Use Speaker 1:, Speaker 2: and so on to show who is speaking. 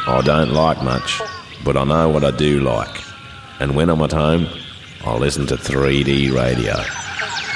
Speaker 1: I don't like much, but I know what I do like. And when I'm at home, I listen to 3D radio.